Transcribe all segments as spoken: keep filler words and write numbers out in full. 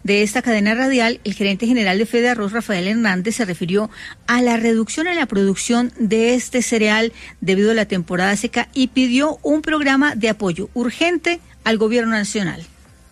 de esta cadena radial, el gerente general de Fede Arroz, Rafael Hernández, se refirió a la reducción en la producción de este cereal debido a la temporada seca y pidió un programa de apoyo urgente al gobierno nacional.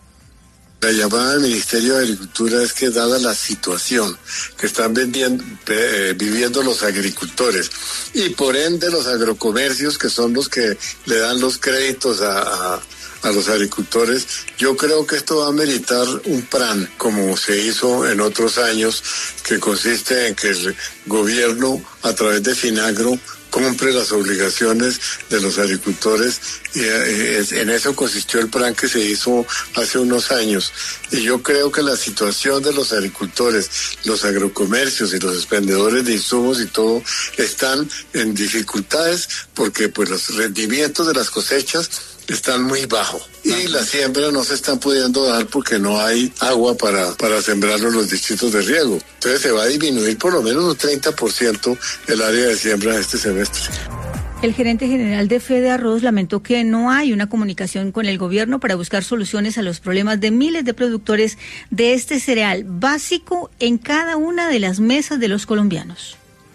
La llamada del Ministerio de Agricultura es que, dada la situación que están vendiendo, eh, viviendo los agricultores y por ende los agrocomercios, que son los que le dan los créditos a, a, a los agricultores, yo creo que esto va a meritar un plan, como se hizo en otros años, que consiste en que el gobierno, a través de Finagro, cumple las obligaciones de los agricultores, y eh, en eso consistió el plan que se hizo hace unos años. Y yo creo que la situación de los agricultores, los agrocomercios y los expendedores de insumos y todo están en dificultades porque pues los rendimientos de las cosechas están muy bajos y las siembras no se están pudiendo dar porque no hay agua para, para sembrarlo en los distritos de riego. Entonces se va a disminuir por lo menos un treinta por ciento el área de siembra este semestre. El gerente general de Fede Arroz lamentó que no hay una comunicación con el gobierno para buscar soluciones a los problemas de miles de productores de este cereal básico en cada una de las mesas de los colombianos.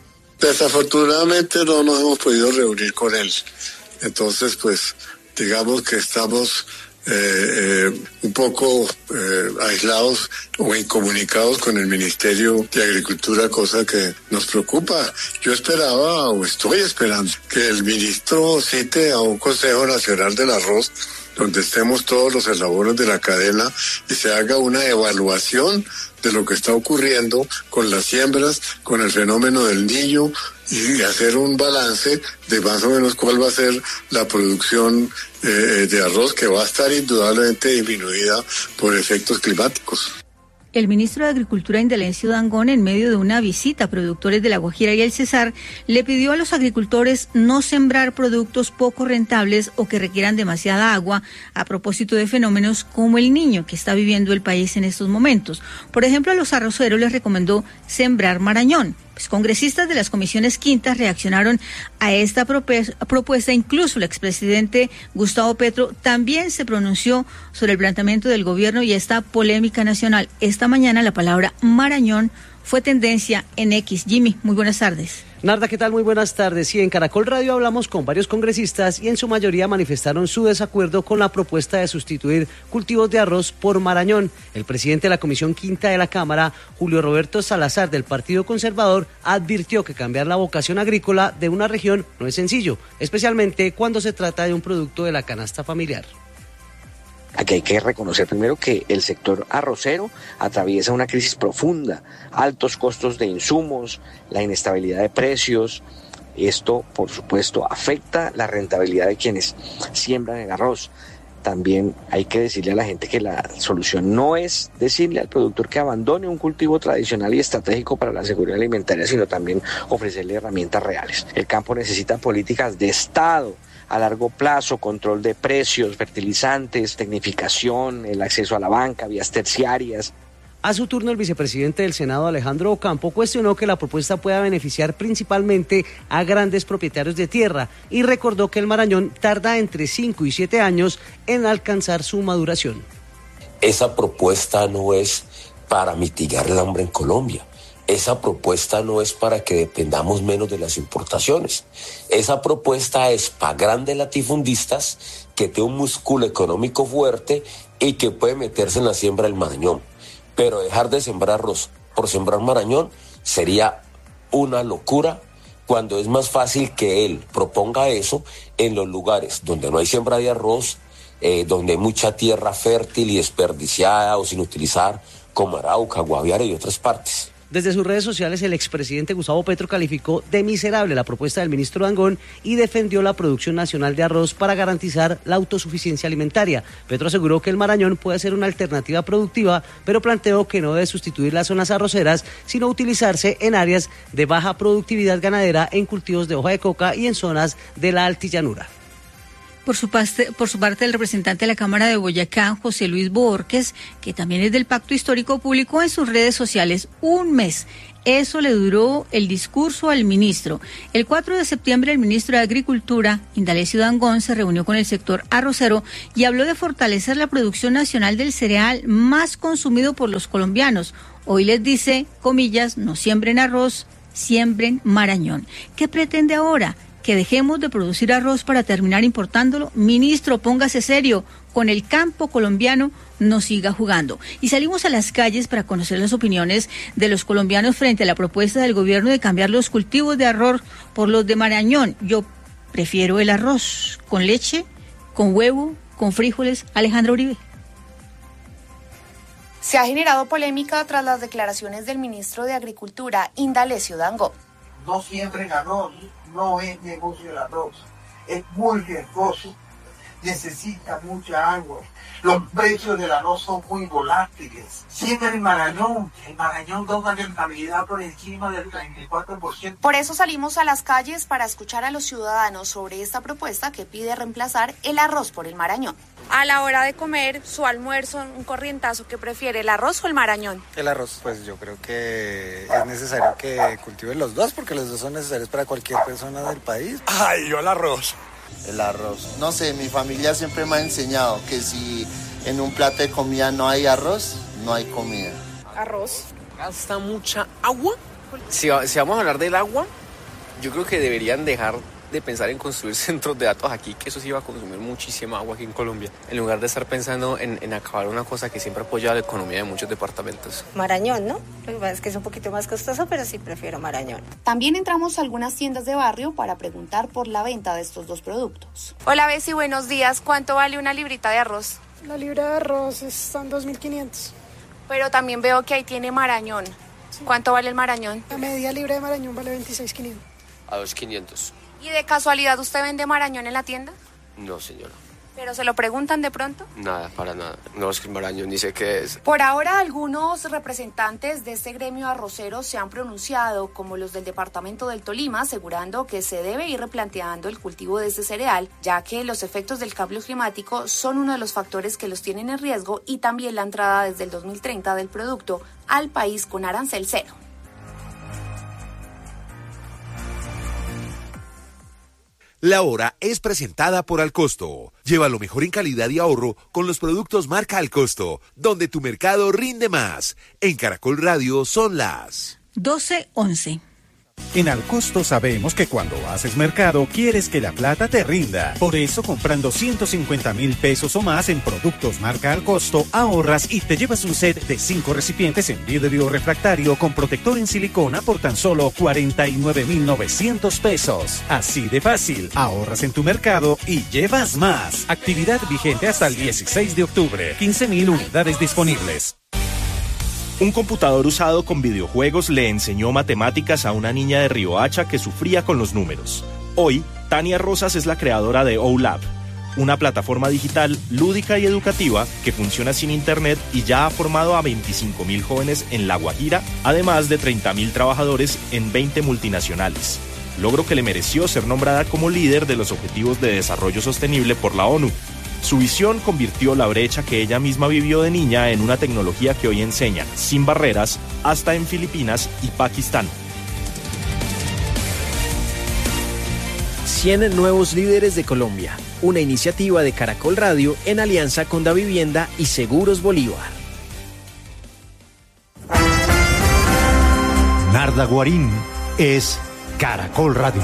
Desafortunadamente no nos hemos podido reunir con él. Entonces, pues, digamos que estamos eh, eh, un poco eh, aislados o incomunicados con el Ministerio de Agricultura, cosa que nos preocupa. Yo esperaba o estoy esperando que el ministro cite a un Consejo Nacional del Arroz donde estemos todos los eslabones de la cadena y se haga una evaluación de lo que está ocurriendo con las siembras, con el fenómeno del niño, y hacer un balance de más o menos cuál va a ser la producción eh, de arroz, que va a estar indudablemente disminuida por efectos climáticos. El ministro de Agricultura, Indelencio Dangond, en medio de una visita a productores de La Guajira y el Cesar, le pidió a los agricultores no sembrar productos poco rentables o que requieran demasiada agua a propósito de fenómenos como el niño que está viviendo el país en estos momentos. Por ejemplo, a los arroceros les recomendó sembrar marañón. Pues congresistas de las comisiones quintas reaccionaron a esta propuesta. Incluso el expresidente Gustavo Petro también se pronunció sobre el planteamiento del gobierno y esta polémica nacional. Esta mañana la palabra marañón fue tendencia en X. Jimmy, muy buenas tardes. Narda, ¿qué tal? Muy buenas tardes. Sí, en Caracol Radio hablamos con varios congresistas y en su mayoría manifestaron su desacuerdo con la propuesta de sustituir cultivos de arroz por marañón. El presidente de la Comisión Quinta de la Cámara, Julio Roberto Salazar, del Partido Conservador, advirtió que cambiar la vocación agrícola de una región no es sencillo, especialmente cuando se trata de un producto de la canasta familiar. Aquí hay que reconocer primero que el sector arrocero atraviesa una crisis profunda, altos costos de insumos, la inestabilidad de precios. Esto, por supuesto, afecta la rentabilidad de quienes siembran el arroz. También hay que decirle a la gente que la solución no es decirle al productor que abandone un cultivo tradicional y estratégico para la seguridad alimentaria, sino también ofrecerle herramientas reales. El campo necesita políticas de Estado a largo plazo, control de precios, fertilizantes, tecnificación, el acceso a la banca, vías terciarias. A su turno, el vicepresidente del Senado, Alejandro Ocampo, cuestionó que la propuesta pueda beneficiar principalmente a grandes propietarios de tierra y recordó que el marañón tarda entre cinco y siete años en alcanzar su maduración. Esa propuesta no es para mitigar el hambre en Colombia. Esa propuesta no es para que dependamos menos de las importaciones. Esa propuesta es para grandes latifundistas que tienen un músculo económico fuerte y que puede meterse en la siembra del marañón. Pero dejar de sembrar arroz por sembrar marañón sería una locura, cuando es más fácil que él proponga eso en los lugares donde no hay siembra de arroz, eh, donde hay mucha tierra fértil y desperdiciada o sin utilizar, como Arauca, Guaviare y otras partes. Desde sus redes sociales, el expresidente Gustavo Petro calificó de miserable la propuesta del ministro Dangond y defendió la producción nacional de arroz para garantizar la autosuficiencia alimentaria. Petro aseguró que el marañón puede ser una alternativa productiva, pero planteó que no debe sustituir las zonas arroceras, sino utilizarse en áreas de baja productividad ganadera, en cultivos de hoja de coca y en zonas de la altillanura. Por su, parte, por su parte, el representante de la Cámara de Boyacá, José Luis Borges, que también es del Pacto Histórico, publicó en sus redes sociales un mes. Eso le duró el discurso al ministro. El cuatro de septiembre, el ministro de Agricultura, Indalecio Dangond, se reunió con el sector arrocero y habló de fortalecer la producción nacional del cereal más consumido por los colombianos. Hoy les dice, comillas, no siembren arroz, siembren marañón. ¿Qué pretende ahora? ¿Que dejemos de producir arroz para terminar importándolo? Ministro, póngase serio, con el campo colombiano no siga jugando. Y salimos a las calles para conocer las opiniones de los colombianos frente a la propuesta del gobierno de cambiar los cultivos de arroz por los de marañón. Yo prefiero el arroz con leche, con huevo, con frijoles. Alejandra Uribe. Se ha generado polémica tras las declaraciones del ministro de Agricultura, Indalecio Dangond. No siembren arroz, no es negocio el arroz, es muy riesgoso, necesita mucha agua, los precios del arroz son muy volátiles. Siembren el marañón, el marañón da una rentabilidad por encima del treinta y cuatro por ciento. Por eso salimos a las calles para escuchar a los ciudadanos sobre esta propuesta que pide reemplazar el arroz por el marañón. A la hora de comer su almuerzo, un corrientazo, ¿qué prefiere, el arroz o el marañón? El arroz, pues yo creo que es necesario que cultiven los dos, porque los dos son necesarios para cualquier persona del país. Ay, yo el arroz. El arroz. No sé, mi familia siempre me ha enseñado que si en un plato de comida no hay arroz, no hay comida. Arroz. ¿Gasta mucha agua? Si, si vamos a hablar del agua, yo creo que deberían dejar de pensar en construir centros de datos aquí, que eso sí va a consumir muchísima agua aquí en Colombia, en lugar de estar pensando en, en acabar una cosa que siempre apoya la economía de muchos departamentos. Marañón, ¿no? Lo que pasa es que es un poquito más costoso, pero sí prefiero marañón. También entramos a algunas tiendas de barrio para preguntar por la venta de estos dos productos. Hola, Bessie, buenos días. ¿Cuánto vale una librita de arroz? La libra de arroz está en dos mil quinientos. Pero también veo que ahí tiene marañón. Sí. ¿Cuánto vale el marañón? La media libra de marañón vale veintiséis mil quinientos. A dos mil quinientos. ¿Y de casualidad usted vende marañón en la tienda? No, señora. ¿Pero se lo preguntan de pronto? Nada, para nada. No, es que el marañón ni sé qué es. Por ahora, algunos representantes de este gremio arrocero se han pronunciado, como los del departamento del Tolima, asegurando que se debe ir replanteando el cultivo de este cereal, ya que los efectos del cambio climático son uno de los factores que los tienen en riesgo, y también la entrada desde el dos mil treinta del producto al país con arancel cero. La hora es presentada por Alcosto. Lleva lo mejor en calidad y ahorro con los productos marca Alcosto, donde tu mercado rinde más. En Caracol Radio son las doce once. En Alcosto sabemos que cuando haces mercado quieres que la plata te rinda. Por eso, comprando ciento cincuenta mil pesos o más en productos marca Alcosto, ahorras y te llevas un set de cinco recipientes en vidrio refractario con protector en silicona por tan solo cuarenta y nueve mil novecientos pesos. Así de fácil, ahorras en tu mercado y llevas más. Actividad vigente hasta el dieciséis de octubre. quince mil unidades disponibles. Un computador usado con videojuegos le enseñó matemáticas a una niña de Riohacha que sufría con los números. Hoy, Tania Rosas es la creadora de OLab, una plataforma digital lúdica y educativa que funciona sin internet y ya ha formado a veinticinco mil jóvenes en La Guajira, además de treinta mil trabajadores en veinte multinacionales. Logro que le mereció ser nombrada como líder de los Objetivos de Desarrollo Sostenible por la ONU. Su visión convirtió la brecha que ella misma vivió de niña en una tecnología que hoy enseña, sin barreras, hasta en Filipinas y Pakistán. cien nuevos líderes de Colombia, una iniciativa de Caracol Radio en alianza con Davivienda y Seguros Bolívar. Narda Guarín es Caracol Radio.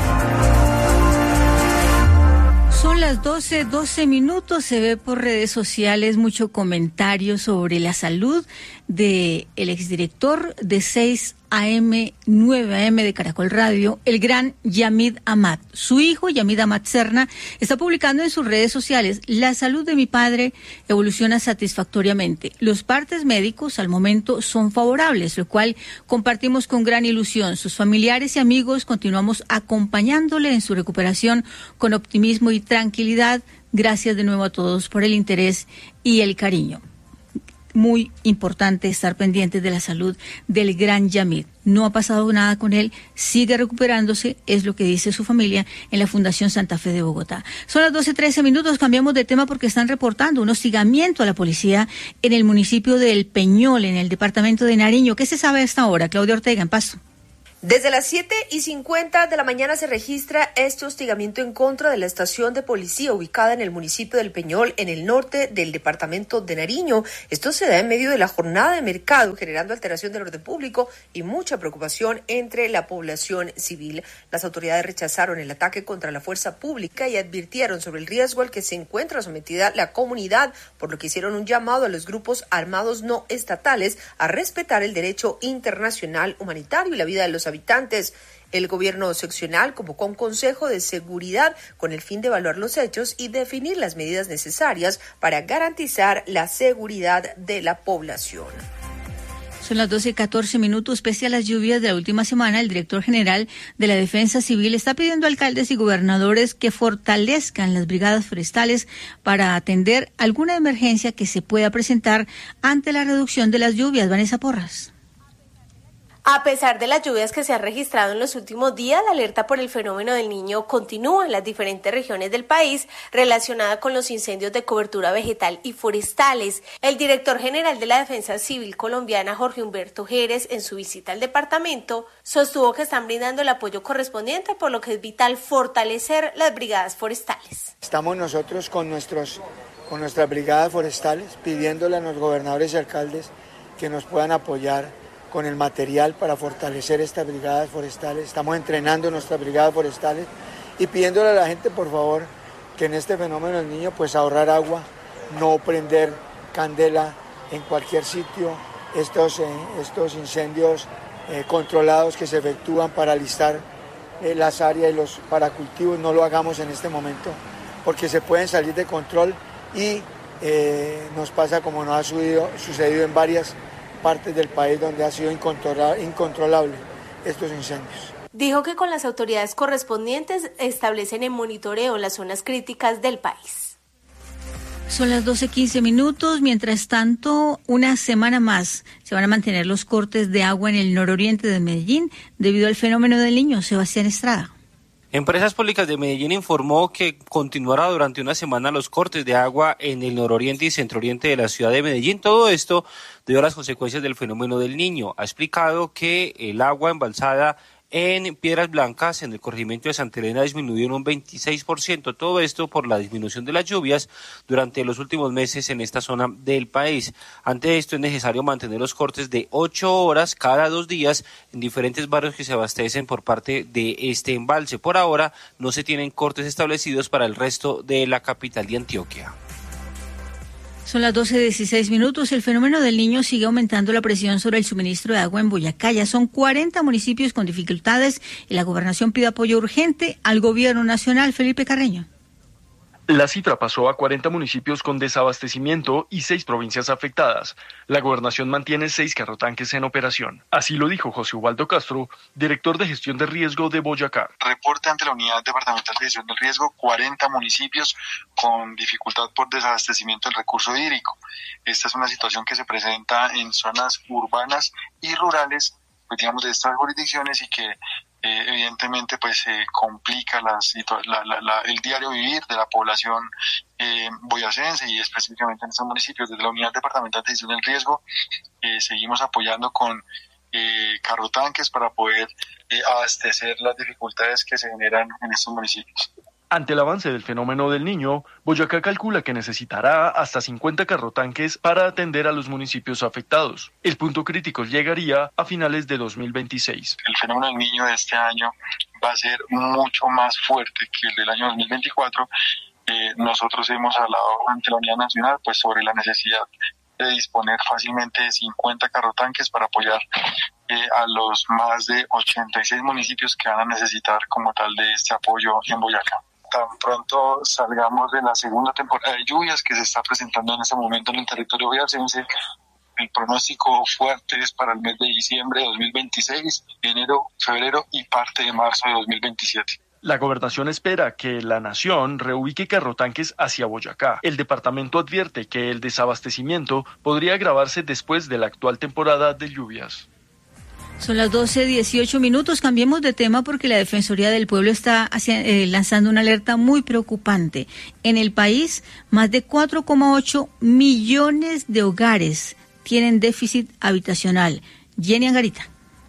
Son las doce, doce minutos, se ve por redes sociales mucho comentario sobre la salud del exdirector de seis A M, nueve A M de Caracol Radio, el gran Yamid Amat. Su hijo, Yamid Amat Serna, está publicando en sus redes sociales: la salud de mi padre evoluciona satisfactoriamente. Los partes médicos al momento son favorables, lo cual compartimos con gran ilusión. Sus familiares y amigos continuamos acompañándole en su recuperación con optimismo y tranquilidad. Gracias de nuevo a todos por el interés y el cariño. muy importante estar pendientes de la salud del gran Yamid. No ha pasado nada con él, sigue recuperándose, es lo que dice su familia en la Fundación Santa Fe de Bogotá. Son las doce trece minutos, cambiamos de tema porque están reportando un hostigamiento a la policía en el municipio de El Peñol, en el departamento de Nariño. ¿Qué se sabe a esta hora? Claudia Ortega, en Pasto. Desde las siete y cincuenta de la mañana se registra este hostigamiento en contra de la estación de policía ubicada en el municipio del Peñol, en el norte del departamento de Nariño. Esto se da en medio de la jornada de mercado, generando alteración del orden público y mucha preocupación entre la población civil. Las autoridades rechazaron el ataque contra la fuerza pública y advirtieron sobre el riesgo al que se encuentra sometida la comunidad, por lo que hicieron un llamado a los grupos armados no estatales a respetar el derecho internacional humanitario y la vida de los habitantes. El gobierno seccional convocó un consejo de seguridad con el fin de evaluar los hechos y definir las medidas necesarias para garantizar la seguridad de la población. Son las doce y catorce minutos. Pese a las lluvias de la última semana, el director general de la Defensa Civil está pidiendo a alcaldes y gobernadores que fortalezcan las brigadas forestales para atender alguna emergencia que se pueda presentar ante la reducción de las lluvias. Vanessa Porras. A pesar de las lluvias que se han registrado en los últimos días, la alerta por el fenómeno del Niño continúa en las diferentes regiones del país relacionada con los incendios de cobertura vegetal y forestales. El director general de la Defensa Civil colombiana, Jorge Humberto Jerez, en su visita al departamento, sostuvo que están brindando el apoyo correspondiente, por lo que es vital fortalecer las brigadas forestales. Estamos nosotros con, nuestros, con nuestras brigadas forestales pidiéndole a los gobernadores y alcaldes que nos puedan apoyar con el material para fortalecer estas brigadas forestales. Estamos entrenando nuestras brigadas forestales y pidiéndole a la gente, por favor, que en este fenómeno del Niño, pues ahorrar agua, no prender candela en cualquier sitio. Estos, eh, estos incendios eh, controlados que se efectúan para alistar eh, las áreas y los paracultivos, no lo hagamos en este momento, porque se pueden salir de control y eh, nos pasa como nos ha sucedido, sucedido en varias partes del país donde ha sido incontrolable, incontrolable estos incendios. Dijo que con las autoridades correspondientes establecen el monitoreo en las zonas críticas del país. Son las doce quince minutos. Mientras tanto, una semana más se van a mantener los cortes de agua en el nororiente de Medellín debido al fenómeno del Niño. Sebastián Estrada. Empresas Públicas de Medellín informó que continuará durante una semana los cortes de agua en el nororiente y centrooriente de la ciudad de Medellín. Todo esto debido a las consecuencias del fenómeno del Niño. Ha explicado que el agua embalsada en Piedras Blancas, en el corregimiento de Santa Elena, disminuyó en un veintiséis por ciento. Todo esto por la disminución de las lluvias durante los últimos meses en esta zona del país. Ante esto es necesario mantener los cortes de ocho horas cada dos días en diferentes barrios que se abastecen por parte de este embalse. Por ahora no se tienen cortes establecidos para el resto de la capital de Antioquia. Son las doce dieciséis minutos. El fenómeno del Niño sigue aumentando la presión sobre el suministro de agua en Boyacá. Ya son cuarenta municipios con dificultades y la gobernación pide apoyo urgente al gobierno nacional. Felipe Carreño. La cifra pasó a cuarenta municipios con desabastecimiento y seis provincias afectadas. La gobernación mantiene seis carrotanques en operación. Así lo dijo José Ubaldo Castro, director de gestión de riesgo de Boyacá. Reporte ante la Unidad Departamental de Gestión del Riesgo, cuarenta municipios con dificultad por desabastecimiento del recurso hídrico. Esta es una situación que se presenta en zonas urbanas y rurales, pues digamos, de estas jurisdicciones y que Eh, evidentemente pues eh, complica la, la, la, la, el diario vivir de la población eh, boyacense y específicamente en estos municipios. Desde la Unidad Departamental de Gestión del Riesgo eh, seguimos apoyando con eh, carrotanques para poder eh, abastecer las dificultades que se generan en estos municipios. Ante el avance del fenómeno del Niño, Boyacá calcula que necesitará hasta cincuenta carrotanques para atender a los municipios afectados. El punto crítico llegaría a finales de dos mil veintiséis. El fenómeno del Niño de este año va a ser mucho más fuerte que el del año dos mil veinticuatro. Eh, nosotros hemos hablado ante la Unidad Nacional pues sobre la necesidad de disponer fácilmente de cincuenta carrotanques para apoyar eh, a los más de ochenta y seis municipios que van a necesitar como tal de este apoyo en Boyacá. Tan pronto salgamos de la segunda temporada de lluvias que se está presentando en este momento en el territorio boyacense, el pronóstico fuerte es para el mes de diciembre de dos mil veintiséis, enero, febrero y parte de marzo de dos mil veintisiete. La gobernación espera que la nación reubique carrotanques hacia Boyacá. El departamento advierte que el desabastecimiento podría agravarse después de la actual temporada de lluvias. Son las doce dieciocho minutos, cambiemos de tema porque la Defensoría del Pueblo está hacia, eh, lanzando una alerta muy preocupante. En el país, más de cuatro coma ocho millones de hogares tienen déficit habitacional. Jenny Angarita.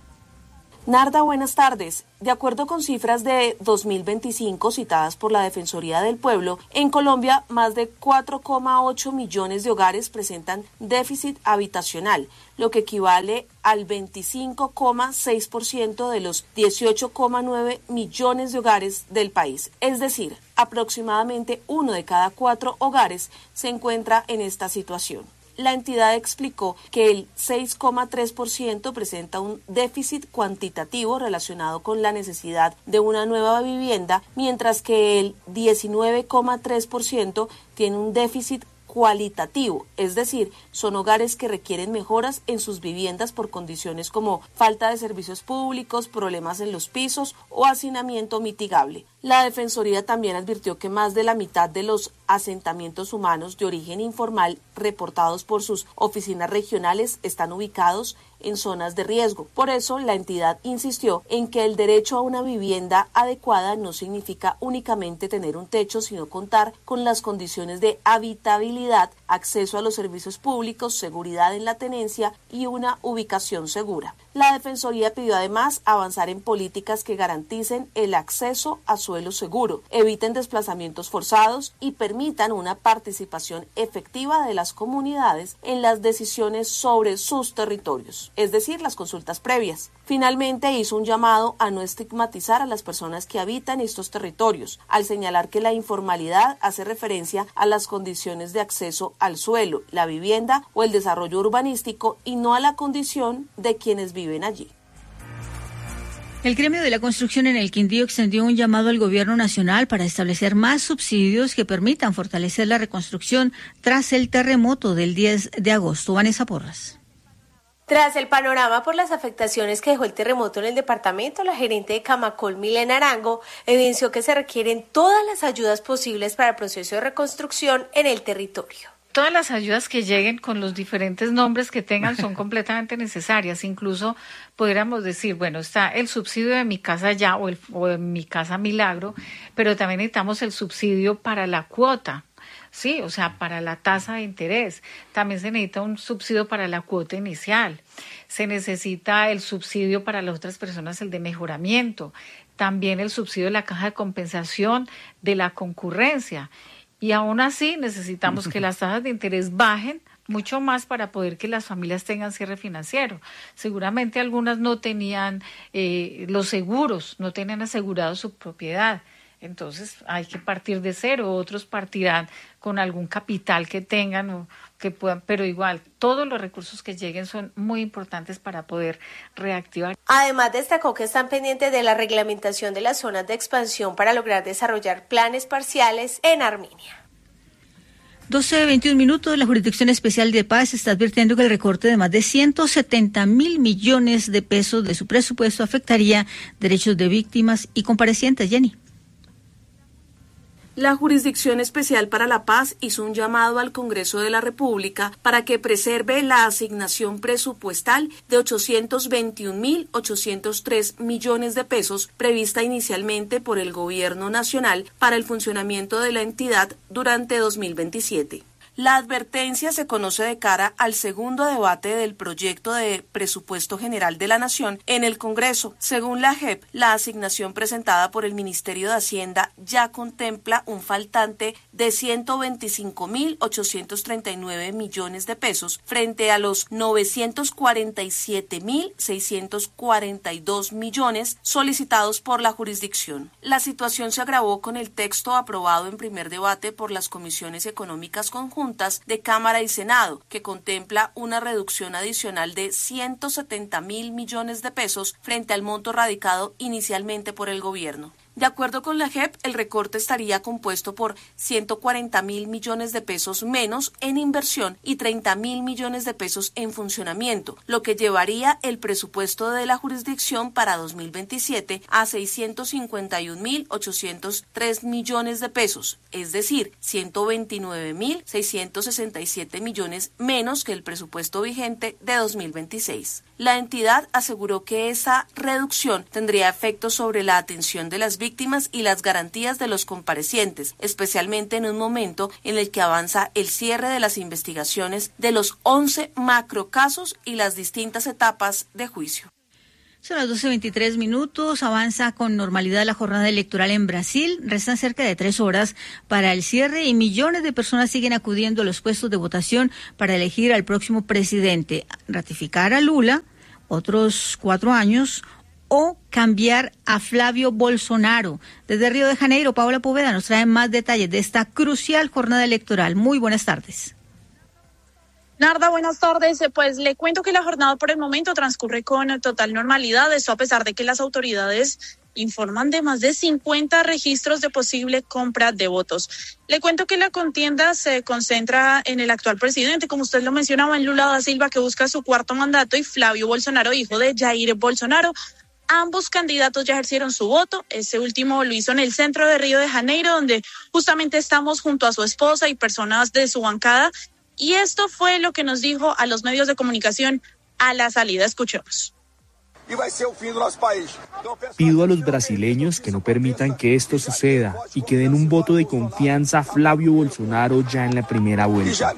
Narda, buenas tardes. De acuerdo con cifras de dos mil veinticinco citadas por la Defensoría del Pueblo, en Colombia más de cuatro coma ocho millones de hogares presentan déficit habitacional, lo que equivale al veinticinco coma seis por ciento de los dieciocho coma nueve millones de hogares del país. Es decir, aproximadamente uno de cada cuatro hogares se encuentra en esta situación. La entidad explicó que el seis coma tres por ciento presenta un déficit cuantitativo relacionado con la necesidad de una nueva vivienda, mientras que el diecinueve coma tres por ciento tiene un déficit cualitativo, es decir, son hogares que requieren mejoras en sus viviendas por condiciones como falta de servicios públicos, problemas en los pisos o hacinamiento mitigable. La Defensoría también advirtió que más de la mitad de los asentamientos humanos de origen informal reportados por sus oficinas regionales están ubicados en zonas de riesgo. Por eso, la entidad insistió en que el derecho a una vivienda adecuada no significa únicamente tener un techo, sino contar con las condiciones de habitabilidad, acceso a los servicios públicos, seguridad en la tenencia y una ubicación segura. La Defensoría pidió además avanzar en políticas que garanticen el acceso a suelo seguro, eviten desplazamientos forzados y permitan una participación efectiva de las comunidades en las decisiones sobre sus territorios, es decir, las consultas previas. Finalmente hizo un llamado a no estigmatizar a las personas que habitan estos territorios, al señalar que la informalidad hace referencia a las condiciones de acceso al suelo, la vivienda o el desarrollo urbanístico y no a la condición de quienes viven allí. El gremio de la construcción en el Quindío extendió un llamado al gobierno nacional para establecer más subsidios que permitan fortalecer la reconstrucción tras el terremoto del diez de agosto. Vanessa Porras. Tras el panorama por las afectaciones que dejó el terremoto en el departamento, la gerente de Camacol, Milena Arango, evidenció que se requieren todas las ayudas posibles para el proceso de reconstrucción en el territorio. Todas las ayudas que lleguen con los diferentes nombres que tengan son completamente necesarias. Incluso podríamos decir, bueno, está el subsidio de Mi Casa Ya o, el, o de Mi Casa Milagro, pero también necesitamos el subsidio para la cuota. Sí, o sea, para la tasa de interés. También se necesita un subsidio para la cuota inicial. Se necesita el subsidio para las otras personas, el de mejoramiento. También el subsidio de la caja de compensación de la concurrencia. Y aún así necesitamos que las tasas de interés bajen mucho más para poder que las familias tengan cierre financiero. Seguramente algunas no tenían eh, los seguros, no tenían asegurado su propiedad. Entonces hay que partir de cero, otros partirán con algún capital que tengan o que puedan, pero igual todos los recursos que lleguen son muy importantes para poder reactivar. Además destacó que están pendientes de la reglamentación de las zonas de expansión para lograr desarrollar planes parciales en Armenia. doce veintiún minutos, la Jurisdicción Especial de Paz está advirtiendo que el recorte de más de ciento setenta mil millones de pesos de su presupuesto afectaría derechos de víctimas y comparecientes. Jenny. La Jurisdicción Especial para la Paz hizo un llamado al Congreso de la República para que preserve la asignación presupuestal de ochocientos veintiún mil ochocientos tres millones de pesos prevista inicialmente por el Gobierno Nacional para el funcionamiento de la entidad durante dos mil veintisiete. La advertencia se conoce de cara al segundo debate del proyecto de presupuesto general de la Nación en el Congreso. Según la J E P, la asignación presentada por el Ministerio de Hacienda ya contempla un faltante de ciento veinticinco mil ochocientos treinta y nueve millones de pesos frente a los novecientos cuarenta y siete mil seiscientos cuarenta y dos millones solicitados por la jurisdicción. La situación se agravó con el texto aprobado en primer debate por las comisiones económicas conjuntas de Cámara y Senado, que contempla una reducción adicional de ciento setenta mil millones de pesos frente al monto radicado inicialmente por el gobierno. De acuerdo con la J E P, el recorte estaría compuesto por ciento cuarenta mil millones de pesos menos en inversión y treinta mil millones de pesos en funcionamiento, lo que llevaría el presupuesto de la jurisdicción para dos mil veintisiete a seiscientos cincuenta y un mil ochocientos tres millones de pesos, es decir, ciento veintinueve mil seiscientos sesenta y siete millones menos que el presupuesto vigente de dos mil veintiséis. La entidad aseguró que esa reducción tendría efectos sobre la atención de las víctimas y las garantías de los comparecientes, especialmente en un momento en el que avanza el cierre de las investigaciones de los once macrocasos y las distintas etapas de juicio. Son las doce veintitrés minutos, avanza con normalidad la jornada electoral en Brasil, restan cerca de tres horas para el cierre y millones de personas siguen acudiendo a los puestos de votación para elegir al próximo presidente, ratificar a Lula, otros cuatro años, o cambiar a Flavio Bolsonaro. Desde Río de Janeiro, Paola Poveda nos trae más detalles de esta crucial jornada electoral. Muy buenas tardes. Narda, buenas tardes. Pues le cuento que la jornada por el momento transcurre con total normalidad, esto a pesar de que las autoridades informan de más de cincuenta registros de posible compra de votos. Le cuento que la contienda se concentra en el actual presidente, como usted lo mencionaba, en Lula da Silva, que busca su cuarto mandato, y Flavio Bolsonaro, hijo de Jair Bolsonaro. Ambos candidatos ya ejercieron su voto. Ese último lo hizo en el centro de Río de Janeiro, donde justamente estamos junto a su esposa y personas de su bancada. Y esto fue lo que nos dijo a los medios de comunicación a la salida. Escuchemos. Pido a los brasileños que no permitan que esto suceda y que den un voto de confianza a Flavio Bolsonaro ya en la primera vuelta.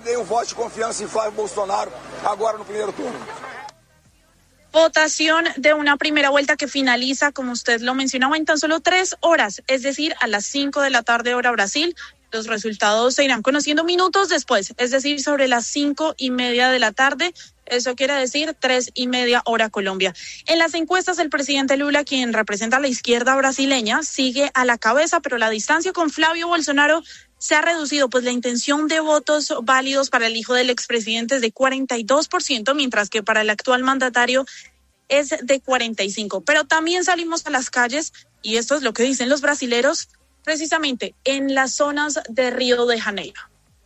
Votación de una primera vuelta que finaliza, como usted lo mencionaba, en tan solo tres horas, es decir, a las cinco de la tarde hora Brasil. Los resultados se irán conociendo minutos después, es decir, sobre las cinco y media de la tarde. Eso quiere decir tres y media hora Colombia. En las encuestas, el presidente Lula, quien representa a la izquierda brasileña, sigue a la cabeza, pero la distancia con Flavio Bolsonaro se ha reducido, pues la intención de votos válidos para el hijo del expresidente es de cuarenta y dos por ciento, mientras que para el actual mandatario es de cuarenta y cinco por ciento. Pero también salimos a las calles, y esto es lo que dicen los brasileros, precisamente en las zonas de Río de Janeiro.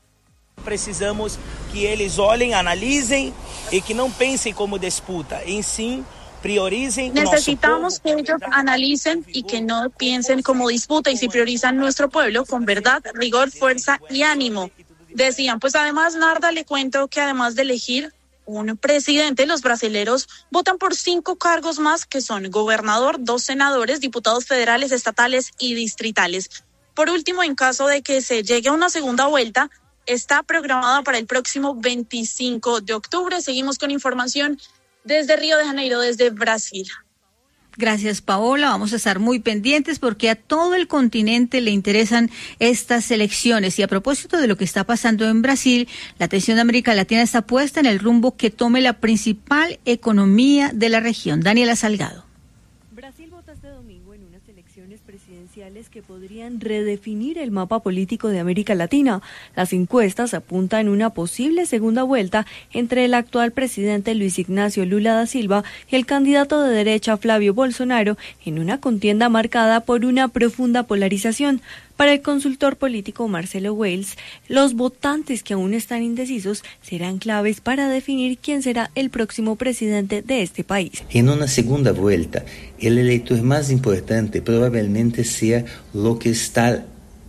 Precisamos que eles olhem, analisem e que não pensem como disputa, em sim prioricen. Necesitamos que ellos analicen y que no piensen como disputa, y si priorizan nuestro pueblo con verdad, rigor, fuerza y ánimo. Decían, pues además, Narda, le cuento que además de elegir un presidente, los brasileros votan por cinco cargos más, que son gobernador, dos senadores, diputados federales, estatales y distritales. Por último, en caso de que se llegue a una segunda vuelta, está programada para el próximo veinticinco de octubre. Seguimos con información desde Río de Janeiro, desde Brasil. Gracias, Paola. Vamos a estar muy pendientes porque a todo el continente le interesan estas elecciones. Y a propósito de lo que está pasando en Brasil, la atención de América Latina está puesta en el rumbo que tome la principal economía de la región. Daniela Salgado. Brasil vota este domingo en unas elecciones presidenciales que podrían redefinir el mapa político de América Latina. Las encuestas apuntan una posible segunda vuelta entre el actual presidente Luis Ignacio Lula da Silva y el candidato de derecha Flavio Bolsonaro, en una contienda marcada por una profunda polarización. Para el consultor político Marcelo Wales, los votantes que aún están indecisos serán claves para definir quién será el próximo presidente de este país. En una segunda vuelta, el elector más importante probablemente sea lo que está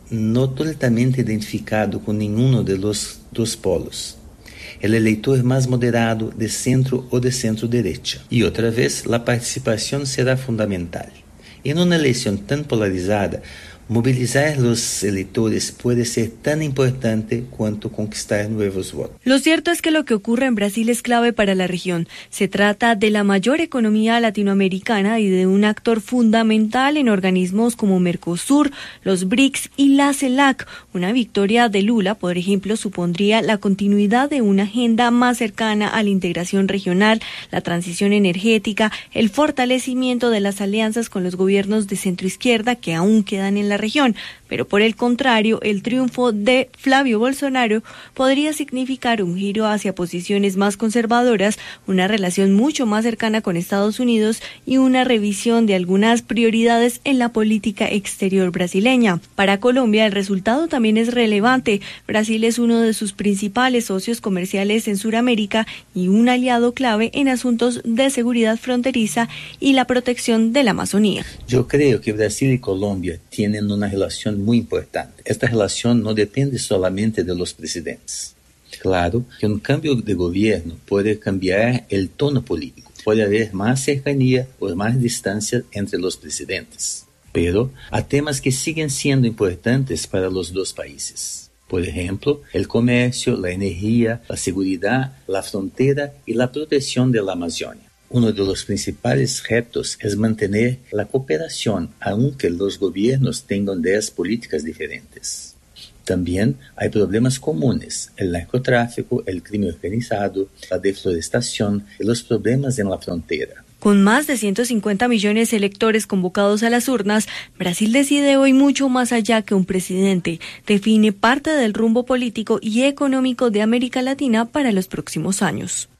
no totalmente identificado con ninguno de los dos polos. El elector más moderado, de centro o de centro-derecha. Y otra vez, la participación será fundamental. En una elección tan polarizada, movilizar los electores puede ser tan importante cuanto conquistar nuevos votos. Lo cierto es que lo que ocurre en Brasil es clave para la región. Se trata de la mayor economía latinoamericana y de un actor fundamental en organismos como Mercosur, los B R I C S y la CELAC. Una victoria de Lula, por ejemplo, supondría la continuidad de una agenda más cercana a la integración regional, la transición energética, el fortalecimiento de las alianzas con los gobiernos de centroizquierda que aún quedan en la región. pero por el contrario, el triunfo de Flavio Bolsonaro podría significar un giro hacia posiciones más conservadoras, una relación mucho más cercana con Estados Unidos y una revisión de algunas prioridades en la política exterior brasileña. Para Colombia, el resultado también es relevante. Brasil es uno de sus principales socios comerciales en Sudamérica y un aliado clave en asuntos de seguridad fronteriza y la protección de la Amazonía. Yo creo que Brasil y Colombia tienen una relación muy importante. Esta relación no depende solamente de los presidentes. Claro que un cambio de gobierno puede cambiar el tono político. Puede haber más cercanía o más distancia entre los presidentes. Pero hay temas que siguen siendo importantes para los dos países. Por ejemplo, el comercio, la energía, la seguridad, la frontera y la protección de la Amazonia. Uno de los principales retos es mantener la cooperación, aunque los gobiernos tengan ideas políticas diferentes. También hay problemas comunes: el narcotráfico, el crimen organizado, la deforestación y los problemas en la frontera. Con más de ciento cincuenta millones de electores convocados a las urnas, Brasil decide hoy mucho más allá que un presidente. Define parte del rumbo político y económico de América Latina para los próximos años.